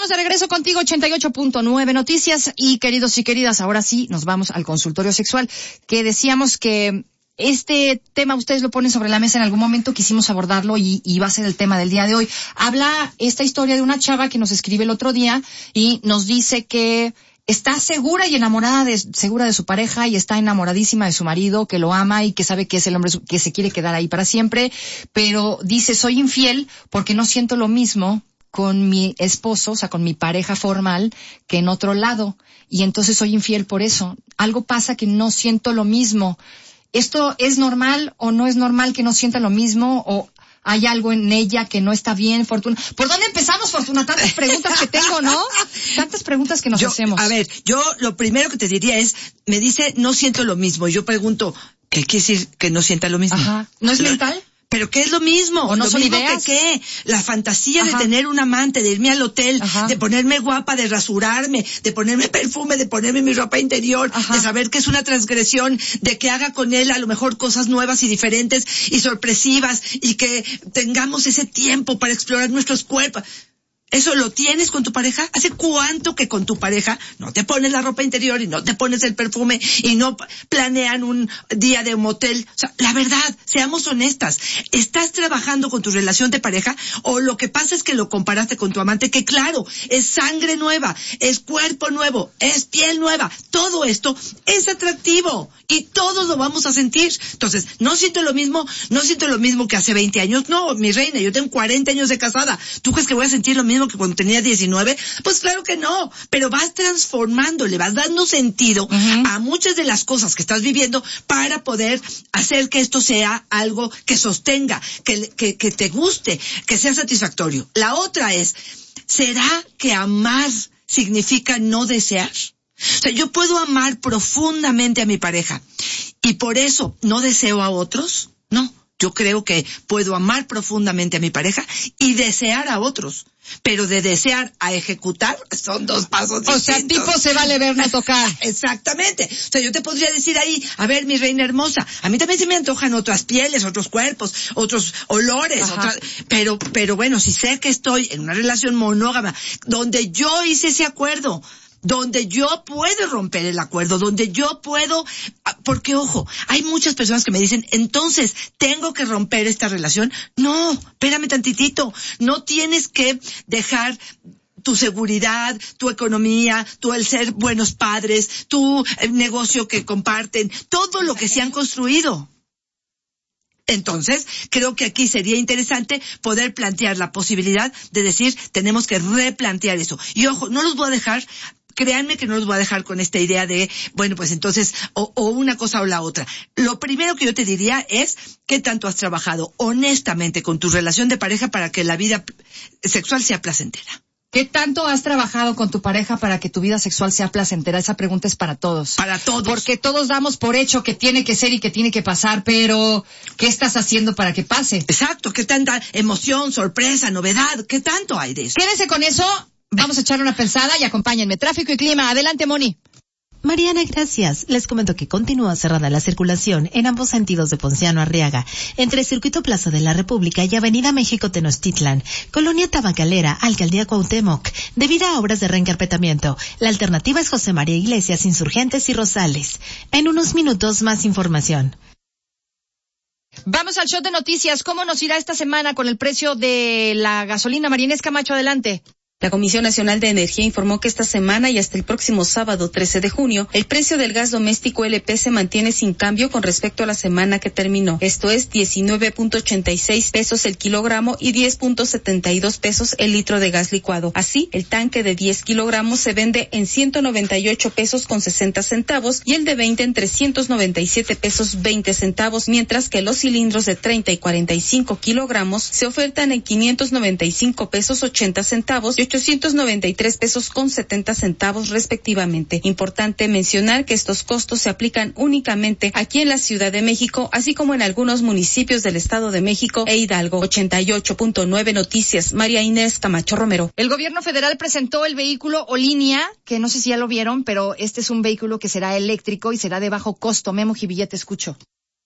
de regreso contigo, 88.9 Noticias. Y queridos y queridas, ahora sí nos vamos al consultorio sexual, que decíamos que este tema ustedes lo ponen sobre la mesa en algún momento, quisimos abordarlo y va a ser el tema del día de hoy. Habla esta historia de una chava que nos escribe el otro día y nos dice que está segura y segura de su pareja y está enamoradísima de su marido, que lo ama y que sabe que es el hombre que se quiere quedar ahí para siempre, pero dice, soy infiel porque no siento lo mismo con mi esposo, o sea, con mi pareja formal, que en otro lado, y entonces soy infiel por eso. Algo pasa que no siento lo mismo. ¿Esto es normal o no es normal que no sienta lo mismo? ¿O hay algo en ella que no está bien, Fortuna? ¿Por dónde empezamos, Fortuna? Tantas preguntas que tengo, ¿no? Tantas preguntas que nos hacemos. A ver, yo lo primero que te diría es, me dice, no siento lo mismo. Y yo pregunto, ¿qué quiere decir que no sienta lo mismo? Ajá. ¿No es mental? ¿Pero qué es lo mismo? ¿O no lo son mismo ideas? que qué. La fantasía Ajá. de tener un amante, de irme al hotel, Ajá. de ponerme guapa, de rasurarme, de ponerme perfume, de ponerme mi ropa interior, Ajá. de saber que es una transgresión, de que haga con él a lo mejor cosas nuevas y diferentes y sorpresivas y que tengamos ese tiempo para explorar nuestros cuerpos. ¿Eso lo tienes con tu pareja? ¿Hace cuánto que con tu pareja no te pones la ropa interior y no te pones el perfume y no planean un día de motel? O sea, la verdad, seamos honestas. ¿Estás trabajando con tu relación de pareja o lo que pasa es que lo comparaste con tu amante? Que claro, es sangre nueva, es cuerpo nuevo, es piel nueva. Todo esto es atractivo y todos lo vamos a sentir. Entonces, no siento lo mismo que hace 20 años. No, mi reina, yo tengo 40 años de casada. ¿Tú crees que voy a sentir lo mismo que cuando tenía 19? Pues claro que no, pero vas transformando, le vas dando sentido a muchas de las cosas que estás viviendo para poder hacer que esto sea algo que sostenga, que te guste, que sea satisfactorio. La otra es, ¿será que amar significa no desear? O sea, yo puedo amar profundamente a mi pareja y por eso no deseo a otros. No, yo creo que puedo amar profundamente a mi pareja y desear a otros. Pero de desear a ejecutar son dos pasos distintos. O sea, tipo se vale ver, no tocar. Exactamente. O sea, yo te podría decir ahí, a ver, mi reina hermosa, a mí también se me antojan otras pieles, otros cuerpos, otros olores, pero bueno, si sé que estoy en una relación monógama, donde yo hice ese acuerdo, donde yo puedo romper el acuerdo, donde yo puedo, porque ojo, hay muchas personas que me dicen, entonces, ¿tengo que romper esta relación? No, espérame tantitito, no tienes que dejar tu seguridad, tu economía, tu el ser buenos padres, tu negocio que comparten, todo lo que se han construido. Entonces, creo que aquí sería interesante poder plantear la posibilidad de decir, tenemos que replantear eso. Y ojo, no los voy a dejar, créanme que no los voy a dejar con esta idea de, bueno, pues entonces, o una cosa o la otra. Lo primero que yo te diría es, ¿qué tanto has trabajado honestamente con tu relación de pareja para que la vida sexual sea placentera? ¿Qué tanto has trabajado con tu pareja para que tu vida sexual sea placentera? Esa pregunta es para todos. Para todos. Porque todos damos por hecho que tiene que ser y que tiene que pasar, pero ¿qué estás haciendo para que pase? Exacto, ¿qué tanta emoción, sorpresa, novedad? ¿Qué tanto hay de eso? Quédense con eso, vamos a echarle una pensada y acompáñenme. Tráfico y clima, adelante, Moni. Mariana, gracias. Les comento que continúa cerrada la circulación en ambos sentidos de Ponciano Arriaga, entre Circuito Plaza de la República y Avenida México Tenochtitlan, Colonia Tabacalera, Alcaldía Cuauhtémoc, debido a obras de reencarpetamiento. La alternativa es José María Iglesias, Insurgentes y Rosales. En unos minutos más información. Vamos al shot de noticias. ¿Cómo nos irá esta semana con el precio de la gasolina? María Inés Camacho, adelante. La Comisión Nacional de Energía informó que esta semana y hasta el próximo sábado 13 de junio, el precio del gas doméstico LP se mantiene sin cambio con respecto a la semana que terminó. Esto es 19.86 pesos el kilogramo y 10.72 pesos el litro de gas licuado. Así, el tanque de 10 kilogramos se vende en 198 pesos con 60 centavos y el de 20 en 397 pesos 20 centavos, mientras que los cilindros de 30 y 45 kilogramos se ofertan en 595 pesos 80 centavos y 893 pesos con 70 centavos respectivamente. Importante mencionar que estos costos se aplican únicamente aquí en la Ciudad de México, así como en algunos municipios del Estado de México e Hidalgo. 88.9 Noticias, María Inés Camacho Romero. El gobierno federal presentó el vehículo Olinia, que no sé si ya lo vieron, pero este es un vehículo que será eléctrico y será de bajo costo. Memo Jivilla, te escucho.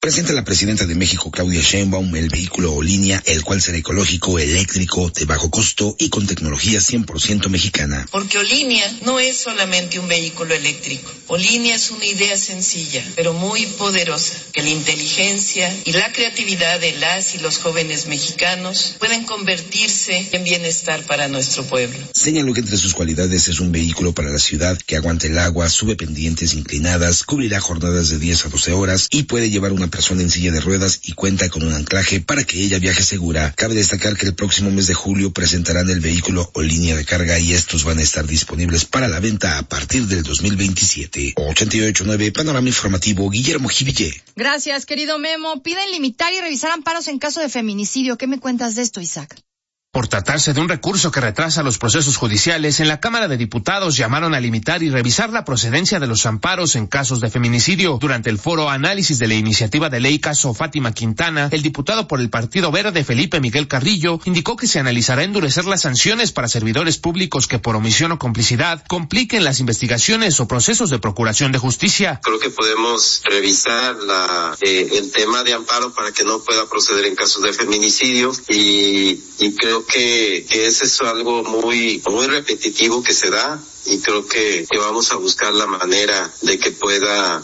Presenta la presidenta de México, Claudia Sheinbaum, el vehículo Olinia, el cual será ecológico, eléctrico, de bajo costo y con tecnología 100% mexicana. Porque Olinia no es solamente un vehículo eléctrico. Olinia es una idea sencilla, pero muy poderosa, que la inteligencia y la creatividad de las y los jóvenes mexicanos pueden convertirse en bienestar para nuestro pueblo. Señaló que entre sus cualidades es un vehículo para la ciudad que aguante el agua, sube pendientes inclinadas, cubrirá jornadas de 10 a 12 horas y puede llevar una persona en silla de ruedas y cuenta con un anclaje para que ella viaje segura. Cabe destacar que el próximo mes de julio presentarán el vehículo Olinia de carga y estos van a estar disponibles para la venta a partir del 2027. 88.9 Panorama Informativo, Guillermo Jiville. Gracias, querido Memo. Piden limitar y revisar amparos en caso de feminicidio. ¿Qué me cuentas de esto, Isaac? Por tratarse de un recurso que retrasa los procesos judiciales, en la Cámara de Diputados llamaron a limitar y revisar la procedencia de los amparos en casos de feminicidio. Durante el foro Análisis de la Iniciativa de Ley Caso Fátima Quintana, el diputado por el Partido Verde, Felipe Miguel Carrillo, indicó que se analizará endurecer las sanciones para servidores públicos que por omisión o complicidad compliquen las investigaciones o procesos de procuración de justicia. Creo que podemos revisar el tema de amparo para que no pueda proceder en casos de feminicidio y creo que ese es algo muy repetitivo que se da y creo que vamos a buscar la manera de que pueda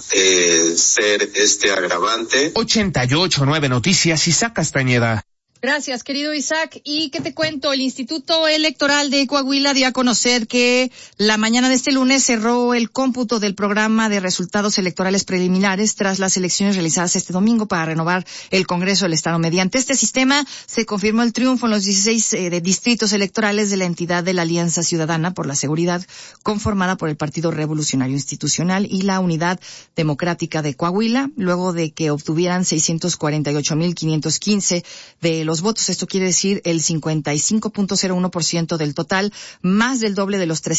ser este agravante. 88.9 Noticias, Isaac Castañeda. Gracias, querido Isaac. ¿Y qué te cuento? El Instituto Electoral de Coahuila dio a conocer que la mañana de este lunes cerró el cómputo del programa de resultados electorales preliminares tras las elecciones realizadas este domingo para renovar el Congreso del Estado. Mediante este sistema se confirmó el triunfo en los 16 distritos electorales de la entidad de la Alianza Ciudadana por la Seguridad, conformada por el Partido Revolucionario Institucional y la Unidad Democrática de Coahuila, luego de que obtuvieran 648,515 de los votos. Esto quiere decir el 55.01% del total, más del doble de los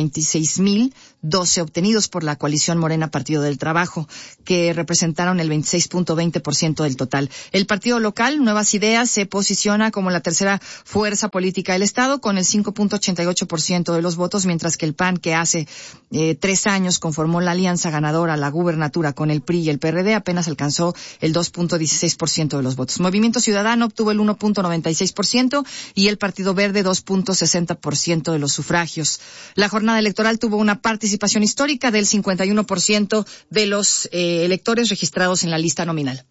326,012 obtenidos por la coalición Morena Partido del Trabajo, que representaron el 26.20% del total. El partido local, Nuevas Ideas, se posiciona como la tercera fuerza política del Estado con el 5.88% de los votos, mientras que el PAN, que hace 3 años conformó la alianza ganadora a la gubernatura con el PRI y el PRD, apenas alcanzó el 2.16% de los votos. Movimiento Ciudadano obtuvo el 1.96% y el Partido Verde 2.60% de los sufragios. La jornada electoral tuvo una participación histórica del 51% de los electores registrados en la lista nominal.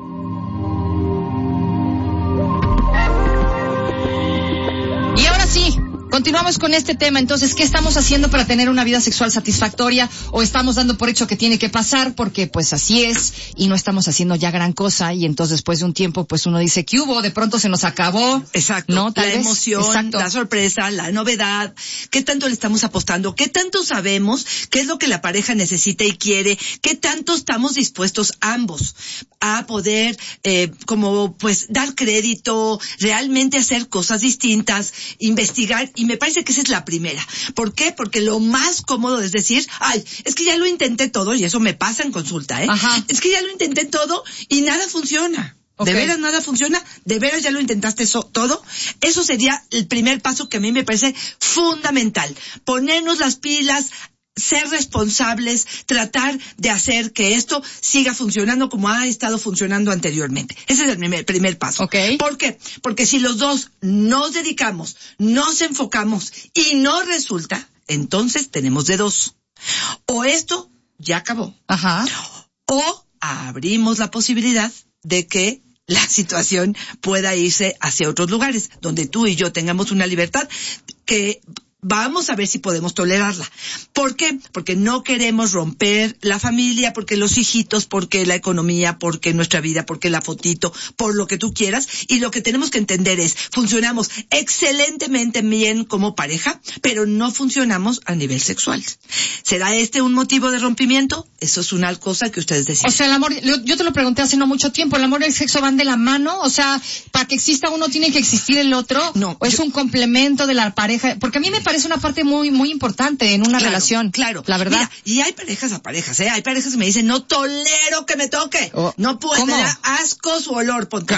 Y ahora sí, continuamos con este tema. Entonces, ¿qué estamos haciendo para tener una vida sexual satisfactoria? ¿O estamos dando por hecho que tiene que pasar porque pues así es y no estamos haciendo ya gran cosa? Y entonces después de un tiempo pues uno dice, ¿qué hubo? De pronto se nos acabó. Exacto. ¿No? La emoción, la sorpresa, la novedad. ¿Qué tanto le estamos apostando? ¿Qué tanto sabemos qué es lo que la pareja necesita y quiere? ¿Qué tanto estamos dispuestos ambos a poder como pues dar crédito, realmente hacer cosas distintas, investigar? Y me parece que esa es la primera. ¿Por qué? Porque lo más cómodo es decir, ay, es que ya lo intenté todo, y eso me pasa en consulta, Ajá. Es que ya lo intenté todo y nada funciona. Okay. ¿De veras nada funciona? ¿De veras ya lo intentaste todo? Eso sería el primer paso que a mí me parece fundamental. Ponernos las pilas, ser responsables, tratar de hacer que esto siga funcionando como ha estado funcionando anteriormente. Ese es el primer paso. Okay. ¿Por qué? Porque si los dos nos dedicamos, nos enfocamos y no resulta, entonces tenemos de dos. O esto ya acabó. Ajá. O abrimos la posibilidad de que la situación pueda irse hacia otros lugares, donde tú y yo tengamos una libertad que vamos a ver si podemos tolerarla. ¿Por qué? Porque no queremos romper la familia, porque los hijitos, porque la economía, porque nuestra vida, porque la fotito, por lo que tú quieras. Y lo que tenemos que entender es, funcionamos excelentemente bien como pareja, pero no funcionamos a nivel sexual. ¿Será este un motivo de rompimiento? Eso es una cosa que ustedes deciden. O sea, el amor, yo te lo pregunté hace no mucho tiempo, ¿el amor y el sexo van de la mano? O sea, para que exista uno tiene que existir el otro. No. ¿O es un complemento de la pareja? Porque a mí me parece una parte muy, muy importante en una relación. Claro. La verdad. Mira, y hay parejas a parejas, Hay parejas que me dicen, no tolero que me toque. No puedo, me da asco su olor. ¿Por?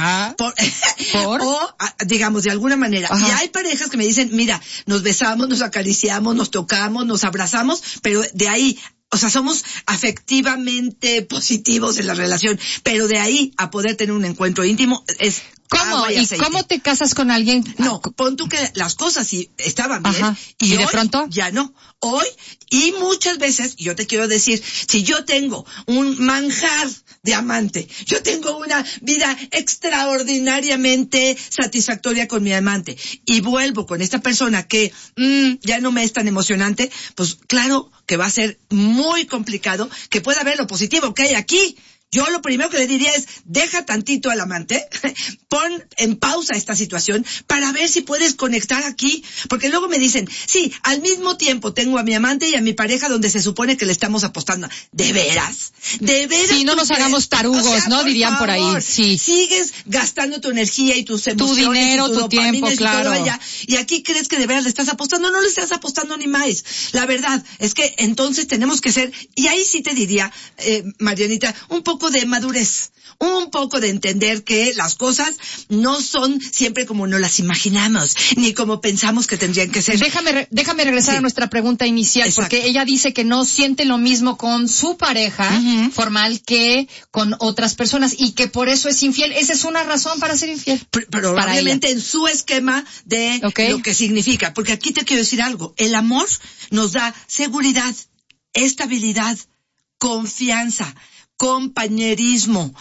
O, digamos, de alguna manera. Ajá. Y hay parejas que me dicen, mira, nos besamos, nos acariciamos, nos tocamos, nos abrazamos, pero de ahí o sea, somos afectivamente positivos en la relación, pero de ahí a poder tener un encuentro íntimo es ¿Cómo? ¿Y cómo te casas con alguien? No, pon tú que las cosas sí estaban bien. Ajá. ¿Y de hoy, pronto? Ya no. Hoy, y muchas veces, yo te quiero decir, si yo tengo un manjar de amante, yo tengo una vida extraordinariamente satisfactoria con mi amante, y vuelvo con esta persona que ya no me es tan emocionante, pues claro que va a ser muy complicado que pueda ver lo positivo que hay aquí. Yo lo primero que le diría es, deja tantito al amante, pon en pausa esta situación para ver si puedes conectar aquí, porque luego me dicen, sí, al mismo tiempo tengo a mi amante y a mi pareja donde se supone que le estamos apostando. ¿De veras? ¿De veras? Sí, no nos hagamos tarugos, o sea, ¿no? Dirían por ahí, sí. Sigues gastando tu energía y tus emociones, tu dinero, y tu tiempo, claro. Y aquí crees que de veras le estás apostando. No le estás apostando ni más. La verdad es que entonces tenemos que ser, y ahí sí te diría, Marianita, un poco de madurez, un poco de entender que las cosas no son siempre como nos las imaginamos, ni como pensamos que tendrían que ser. Déjame regresar a nuestra pregunta inicial, exacto, porque ella dice que no siente lo mismo con su pareja formal que con otras personas y que por eso es infiel. ¿Esa es una razón para ser infiel? Probablemente en su esquema de lo que significa, porque aquí te quiero decir algo, el amor nos da seguridad, estabilidad, confianza, compañerismo,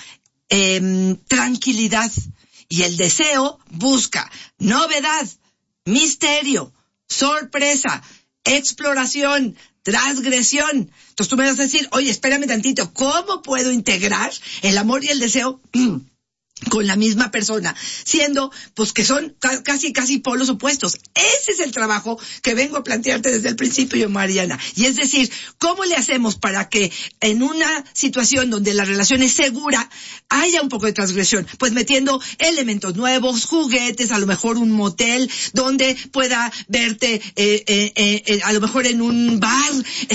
tranquilidad, y el deseo busca novedad, misterio, sorpresa, exploración, transgresión. Entonces tú me vas a decir, oye, espérame tantito, ¿cómo puedo integrar el amor y el deseo con la misma persona, siendo pues que son casi polos opuestos? Ese es el trabajo que vengo a plantearte desde el principio, Mariana, y es decir, ¿cómo le hacemos para que en una situación donde la relación es segura haya un poco de transgresión? Pues metiendo elementos nuevos, juguetes, a lo mejor un motel donde pueda verte a lo mejor en un bar.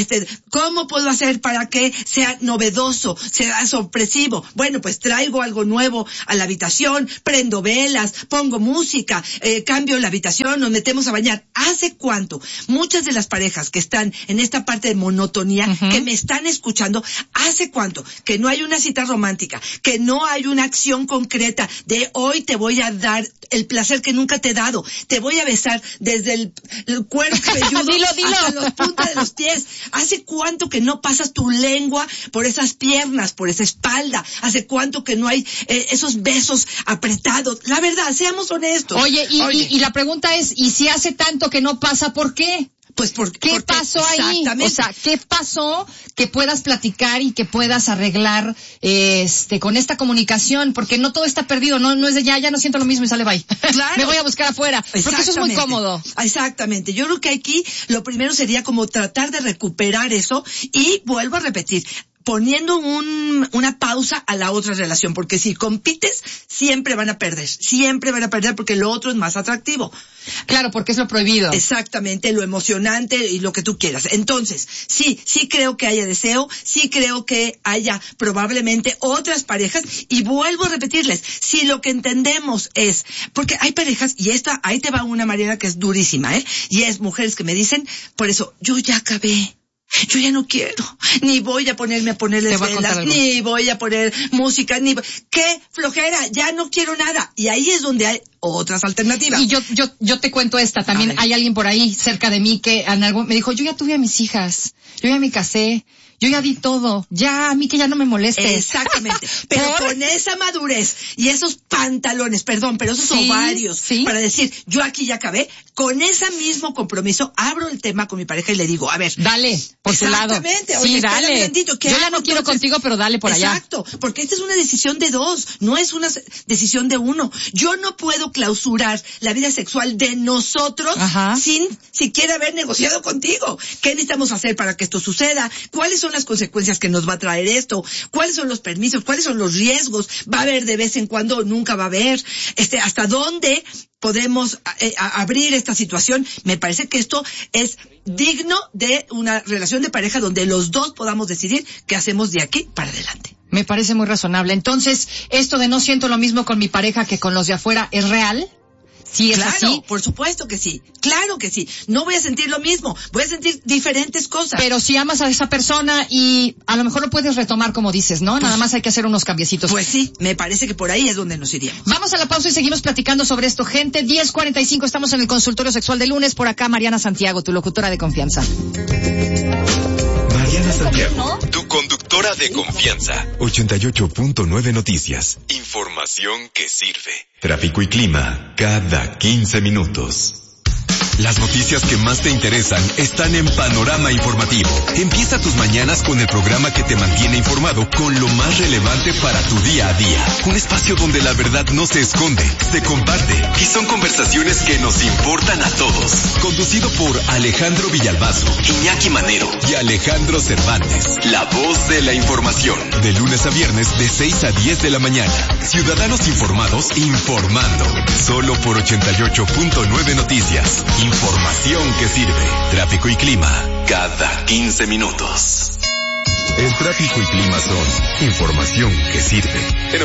¿Cómo puedo hacer para que sea novedoso, sea sorpresivo? Bueno, pues traigo algo nuevo a la habitación, prendo velas, pongo música, cambio la habitación, nos metemos a bañar. ¿Hace cuánto? Muchas de las parejas que están en esta parte de monotonía, que me están escuchando, ¿hace cuánto que no hay una cita romántica, que no hay una acción concreta de hoy te voy a dar el placer que nunca te he dado, te voy a besar desde el cuero cabelludo dilo. hasta las puntas de los pies? ¿Hace cuánto que no pasas tu lengua por esas piernas, por esa espalda? ¿Hace cuánto que no hay esos besos apretados? La verdad, seamos honestos. Oye, y la pregunta es, ¿y si hace tanto que no pasa, por qué? Pues ¿qué pasó ahí? O sea, ¿qué pasó que puedas platicar y que puedas arreglar con esta comunicación? Porque no todo está perdido, no es de ya no siento lo mismo y sale bye. Claro. Me voy a buscar afuera, porque eso es muy cómodo. Exactamente. Yo creo que aquí lo primero sería como tratar de recuperar eso, y vuelvo a repetir, poniendo una pausa a la otra relación, porque si compites, siempre van a perder porque lo otro es más atractivo. Claro, porque es lo prohibido. Exactamente, lo emocionante y lo que tú quieras. Entonces, sí creo que haya deseo, sí creo que haya probablemente otras parejas, y vuelvo a repetirles, si lo que entendemos es, porque hay parejas, y ahí te va una, Mariana, que es durísima, y es mujeres que me dicen, por eso, yo ya acabé. Yo ya no quiero, ni voy a ponerme a ponerles velas, ni voy a poner música, ¡qué flojera! Ya no quiero nada. Y ahí es donde hay otras alternativas. Y yo te cuento esta, también hay alguien por ahí cerca de mí que me dijo, yo ya tuve a mis hijas, yo ya me casé, yo ya di todo, ya a mí que ya no me moleste. Exactamente, pero con esa madurez y esos pantalones, pero esos ovarios, para decir, yo aquí ya acabé, con ese mismo compromiso, abro el tema con mi pareja y le digo, a ver. Dale, por tu lado. Exactamente. Oye, dale. Tantito, yo ya no quiero contigo, pero dale por allá. Exacto, porque esta es una decisión de dos, no es una decisión de uno. Yo no puedo clausurar la vida sexual de nosotros sin siquiera haber negociado contigo. ¿Qué necesitamos hacer para que esto suceda? ¿Cuáles son las consecuencias que nos va a traer esto? ¿Cuáles son los permisos? ¿Cuáles son los riesgos? ¿Va a haber de vez en cuando? ¿Nunca va a haber? ¿Hasta dónde podemos abrir esta situación? Me parece que esto es digno de una relación de pareja donde los dos podamos decidir qué hacemos de aquí para adelante. Me parece muy razonable. Entonces, esto de no siento lo mismo con mi pareja que con los de afuera, ¿es real? ¿Sí es claro, así? Por supuesto que sí. Claro que sí. No voy a sentir lo mismo. Voy a sentir diferentes cosas. Pero si amas a esa persona y a lo mejor lo puedes retomar como dices, ¿no? Nada más hay que hacer unos cambiecitos. Pues sí, me parece que por ahí es donde nos iríamos. Vamos a la pausa y seguimos platicando sobre esto. Gente, 10:45, estamos en el consultorio sexual de lunes. Por acá, Mariana Santiago, tu locutora de confianza. Mariana Santiago, tu conductora de confianza. 88.9 Noticias. Información que sirve. Tráfico y clima cada 15 minutos. Las noticias que más te interesan están en Panorama Informativo. Empieza tus mañanas con el programa que te mantiene informado con lo más relevante para tu día a día. Un espacio donde la verdad no se esconde, se comparte y son conversaciones que nos importan a todos. Conducido por Alejandro Villalbazo, Iñaki Manero y Alejandro Cervantes. La voz de la información. De lunes a viernes de 6 a 10 de la mañana. Ciudadanos informados informando. Solo por 88.9 Noticias. Información que sirve. Tráfico y clima cada 15 minutos. El tráfico y clima son información que sirve. En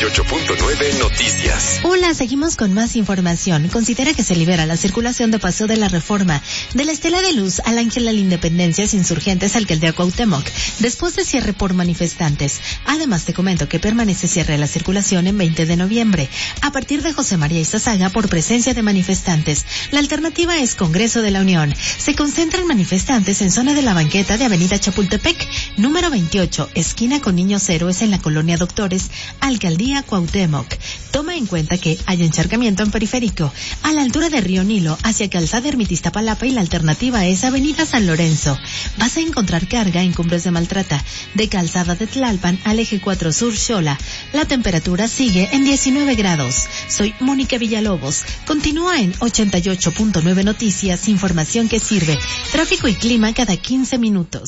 88.9 Noticias. Hola, seguimos con más información. Considera que se libera la circulación de Paseo de la Reforma de la Estela de Luz al Ángel de la Independencia, Insurgentes, Alcaldía Cuauhtémoc, después de cierre por manifestantes. Además, te comento que permanece cierre la circulación en 20 de noviembre, a partir de José María Izazaga por presencia de manifestantes. La alternativa es Congreso de la Unión. Se concentran manifestantes en zona de la banqueta de Avenida Chapultepec, número 28, esquina con Niños Héroes en la Colonia Doctores, Alcaldía Cuauhtémoc. Toma en cuenta que hay encharcamiento en Periférico, a la altura de Río Nilo, hacia Calzada Ermitista-Palapa, y la alternativa es Avenida San Lorenzo. Vas a encontrar carga en Cumbres de Maltrata, de Calzada de Tlalpan al Eje 4 Sur Xola. La temperatura sigue en 19 grados. Soy Mónica Villalobos. Continúa en 88.9 Noticias, información que sirve. Tráfico y clima cada 15 minutos.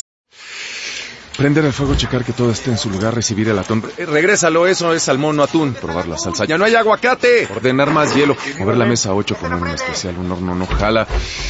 Prender el fuego, checar que todo esté en su lugar, recibir el atún. Regrésalo, eso es salmón, no atún. Probar la salsa. ¡Ya no hay aguacate! Ordenar más hielo. Mover la mesa 8, poner un especial, un horno no jala.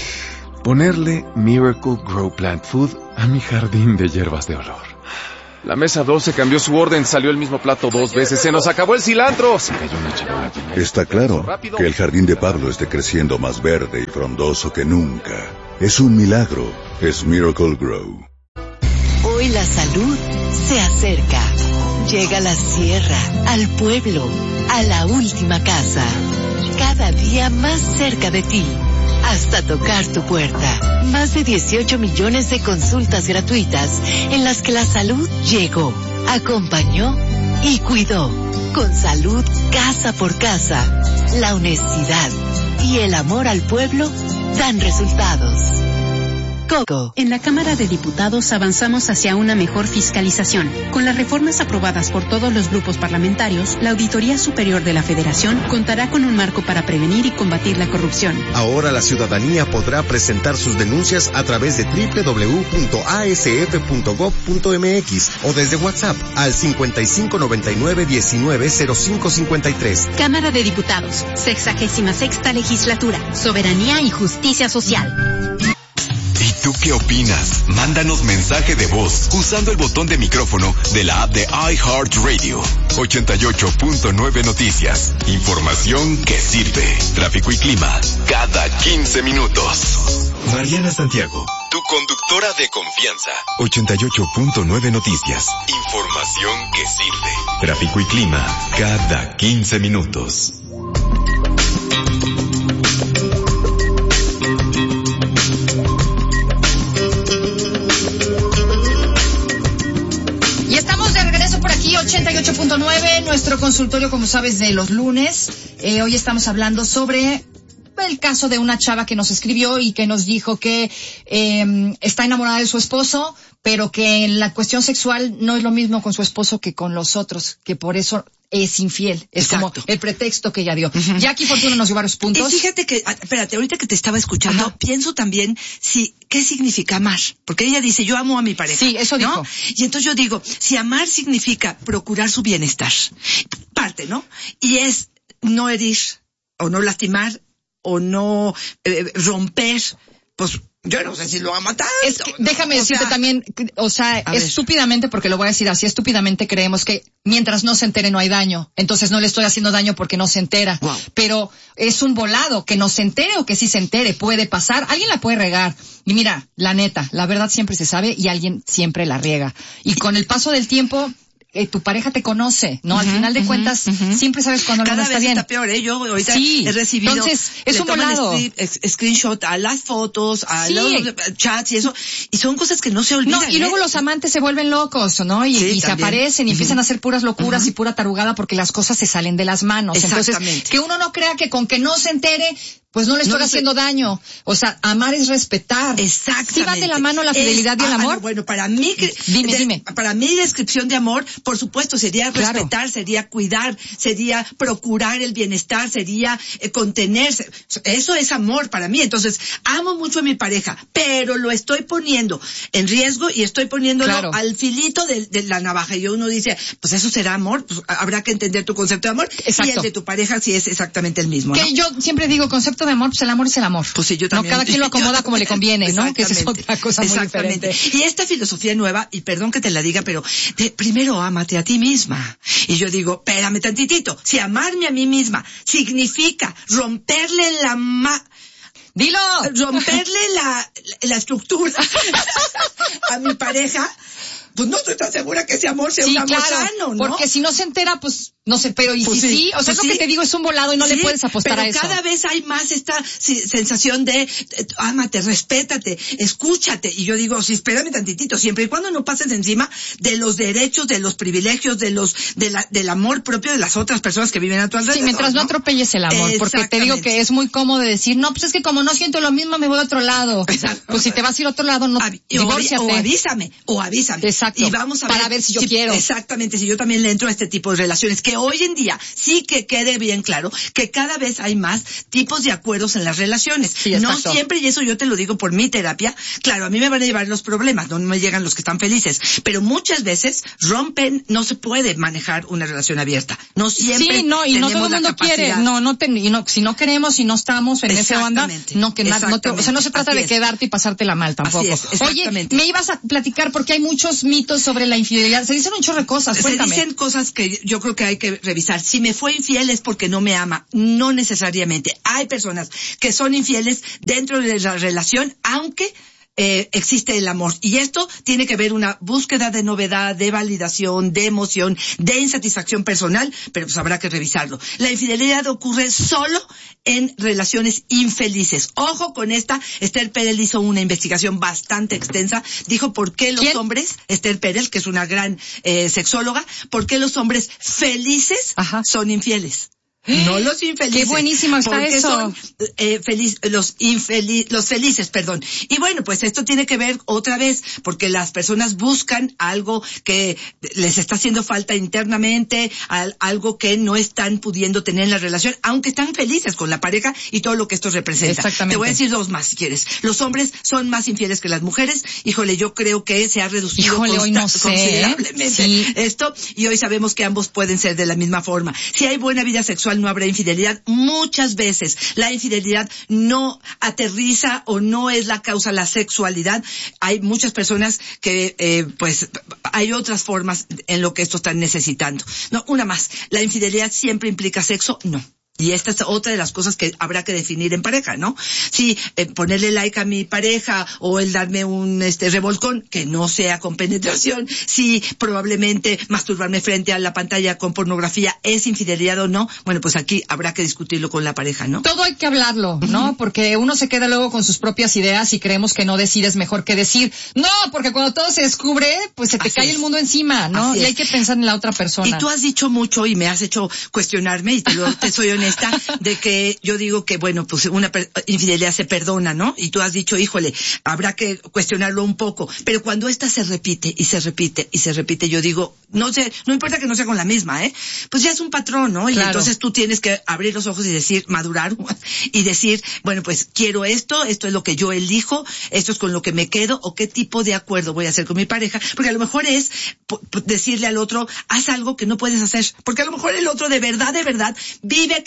Ponerle Miracle Grow Plant Food a mi jardín de hierbas de olor. La mesa 12 cambió su orden, salió el mismo plato 2 veces. ¡Se nos acabó el cilantro! Se cayó una charola. Está claro que el jardín de Pablo esté creciendo más verde y frondoso que nunca. Es un milagro. Es Miracle Grow. Hoy la salud se acerca. Llega a la sierra, al pueblo, a la última casa. Cada día más cerca de ti, hasta tocar tu puerta. Más de 18 millones de consultas gratuitas en las que la salud llegó, acompañó y cuidó. Con salud casa por casa, la honestidad y el amor al pueblo dan resultados. Coco. En la Cámara de Diputados avanzamos hacia una mejor fiscalización. Con las reformas aprobadas por todos los grupos parlamentarios, la Auditoría Superior de la Federación contará con un marco para prevenir y combatir la corrupción. Ahora la ciudadanía podrá presentar sus denuncias a través de www.asf.gov.mx o desde WhatsApp al 5599-190553. Cámara de Diputados, 66ª Legislatura, Soberanía y Justicia Social. ¿Y tú qué opinas? Mándanos mensaje de voz usando el botón de micrófono de la app de iHeartRadio. 88.9 Noticias. Información que sirve. Tráfico y clima cada 15 minutos. Mariana Santiago, tu conductora de confianza. 88.9 Noticias. Información que sirve. Tráfico y clima cada 15 minutos. Y estamos de regreso por aquí, 88.9, nuestro consultorio, como sabes, de los lunes. Hoy estamos hablando sobre el caso de una chava que nos escribió y que nos dijo que está enamorada de su esposo, pero que en la cuestión sexual no es lo mismo con su esposo que con los otros, que por eso es infiel. Es Exacto. Como el pretexto que ella dio. Uh-huh. Jackie Fortuna nos dio varios puntos. Y fíjate que, espérate, ahorita que te estaba escuchando, Ajá. pienso también ¿qué significa amar? Porque ella dice, yo amo a mi pareja. Sí, eso dijo. ¿No? Y entonces yo digo, si amar significa procurar su bienestar, parte, ¿no? Y es no herir, o no lastimar, o no romper pues yo no sé si lo va a matar. Es que, déjame decirte también, o sea, estúpidamente, porque lo voy a decir así, estúpidamente creemos que mientras no se entere no hay daño. Entonces no le estoy haciendo daño porque no se entera. Wow. Pero es un volado, que no se entere o que sí se entere, puede pasar. Alguien la puede regar. Y mira, la neta, la verdad siempre se sabe y alguien siempre la riega. Y con el paso del tiempo, tu pareja te conoce, ¿no? Al final de cuentas, siempre sabes cuando algo está bien. Cada vez está peor, ¿eh? Yo ahorita he recibido... Entonces, es un volado. Screenshot a las fotos, a los chats y eso. Y son cosas que no se olvidan. No, y luego los amantes se vuelven locos, ¿no? Y se aparecen y empiezan a hacer puras locuras y pura tarugada porque las cosas se salen de las manos. Entonces, que uno no crea que con que no se entere, pues no le estoy haciendo daño. O sea, amar es respetar. Exactamente. ¿Sí va de la mano la fidelidad y el amor? Bueno, para mí, dime. Para mi descripción de amor, por supuesto, sería respetar, sería cuidar, sería procurar el bienestar, sería contenerse. Eso es amor para mí. Entonces, amo mucho a mi pareja, pero lo estoy poniendo en riesgo y estoy poniéndolo al filito de la navaja. Y uno dice, pues eso será amor, pues habrá que entender tu concepto de amor. Exacto. Y el de tu pareja sí es exactamente el mismo, ¿no? Que yo siempre digo, concepto de amor, pues el amor es el amor. Pues sí, yo también. No, cada quien lo acomoda como le conviene, ¿no? Que esa es otra cosa muy diferente. Y esta filosofía nueva, y perdón que te la diga, pero primero ámate a ti misma. Y yo digo, espérame tantitito, si amarme a mí misma significa romperle ¡Dilo! Romperle la estructura a mi pareja, pues no estoy tan segura que ese amor sea un amor sano, ¿no? Porque si no se entera, pues no sé, pero pues sí, o sea, es lo que te digo, es un volado y no le puedes apostar a eso. Pero cada vez hay más esta sensación de ámate, respétate, escúchate. Y yo digo, sí, espérame tantitito, siempre y cuando no pases encima de los derechos, de los privilegios, del amor propio de las otras personas que viven a tu alrededor. Sí, mientras no atropelles el amor, porque te digo que es muy cómodo decir, no, pues es que como no siento lo mismo, me voy a otro lado. Exacto. Pues si te vas a ir a otro lado, no, divórciate. O avísame. Exacto. Y vamos a ver si yo quiero. Exactamente, si yo también le entro a este tipo de relaciones, que hoy en día sí que quede bien claro que cada vez hay más tipos de acuerdos en las relaciones. Sí, no siempre, y eso yo te lo digo por mi terapia, claro, a mí me van a llevar los problemas, no me llegan los que están felices, pero muchas veces no se puede manejar una relación abierta. No siempre. Sí, no, y no todo el mundo quiere. Si no queremos, si no estamos en esa banda, o sea, no se trata de quedarte y pasártela mal tampoco. Oye, me ibas a platicar porque hay muchos mitos sobre la infidelidad. Se dicen un chorro de cosas, cuéntame. Se dicen cosas que yo creo que hay que revisar. Si me fue infiel es porque no me ama. No necesariamente. Hay personas que son infieles dentro de la relación, aunque existe el amor. Y esto tiene que ver una búsqueda de novedad, de validación, de emoción, de insatisfacción personal, pero pues habrá que revisarlo. La infidelidad ocurre solo en relaciones infelices. Ojo con esta. Esther Perel hizo una investigación bastante extensa. Dijo por qué los hombres, Esther Perel, que es una gran sexóloga, por qué los hombres felices son infieles. No los infelices. Qué buenísimo está eso. Son los felices, perdón. Y bueno, pues esto tiene que ver otra vez, porque las personas buscan algo que les está haciendo falta internamente, algo que no están pudiendo tener en la relación, aunque están felices con la pareja y todo lo que esto representa. Exactamente. Te voy a decir dos más, si quieres. Los hombres son más infieles que las mujeres. Híjole, yo creo que se ha reducido considerablemente esto, y hoy sabemos que ambos pueden ser de la misma forma. Si hay buena vida sexual, no habrá infidelidad. Muchas veces la infidelidad no aterriza o no es la causa la sexualidad. Hay muchas personas que pues hay otras formas en lo que esto están necesitando. No, una más. ¿La infidelidad siempre implica sexo? No. Y esta es otra de las cosas que habrá que definir en pareja, ¿no? Si ponerle like a mi pareja o el darme un revolcón que no sea con penetración, si probablemente masturbarme frente a la pantalla con pornografía es infidelidad o no, bueno, pues aquí habrá que discutirlo con la pareja, ¿no? Todo hay que hablarlo, ¿no? Porque uno se queda luego con sus propias ideas y creemos que no decir es mejor que decir. No, porque cuando todo se descubre, pues se te cae el mundo encima, ¿no? Y hay que pensar en la otra persona. Y tú has dicho mucho y me has hecho cuestionarme, y te soy honesta, de que yo digo que, bueno, pues una infidelidad se perdona, ¿no? Y tú has dicho, híjole, habrá que cuestionarlo un poco. Pero cuando esta se repite y se repite y se repite, yo digo, no importa que no sea con la misma, pues ya es un patrón, ¿no? Claro. Y entonces tú tienes que abrir los ojos y decir, madurar, y decir, bueno, pues quiero esto es lo que yo elijo, esto es con lo que me quedo, o qué tipo de acuerdo voy a hacer con mi pareja, porque a lo mejor es decirle al otro, haz algo que no puedes hacer, porque a lo mejor el otro de verdad vive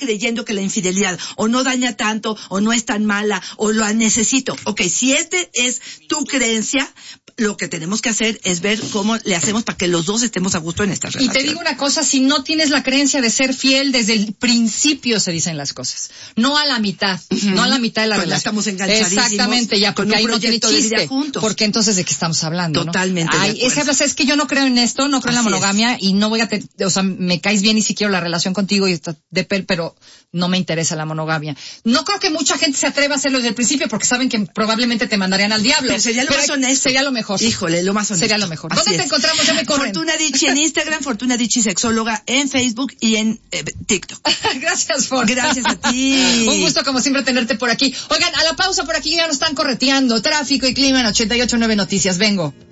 creyendo que la infidelidad o no daña tanto, o no es tan mala, o lo necesito. Ok, si este es tu creencia, lo que tenemos que hacer es ver cómo le hacemos para que los dos estemos a gusto en esta relación. Y te digo una cosa, si no tienes la creencia de ser fiel, desde el principio se dicen las cosas. No a la mitad, no a la mitad de la relación. Ya estamos enganchadísimos. Exactamente, ya, porque ahí no tiene chiste. Porque entonces, ¿de qué estamos hablando? Totalmente. ¿No? Es que yo no creo en esto, no creo en la monogamia y no voy a, o sea, me caes bien y si quiero la relación contigo y está pero no me interesa la monogamia. No creo que mucha gente se atreva a hacerlo desde el principio porque saben que probablemente te mandarían al diablo. Pero sería lo más honesto. Sería lo mejor. Híjole, lo más honesto. Sería lo mejor. ¿Dónde te encontramos? Ya me corren. Fortuna Dicci en Instagram, Fortuna Dicci Sexóloga en Facebook y en TikTok. Gracias, Fortuna. Gracias a ti. Un gusto como siempre tenerte por aquí. Oigan, a la pausa por aquí ya nos están correteando. Tráfico y clima en 88.9 Noticias. Vengo.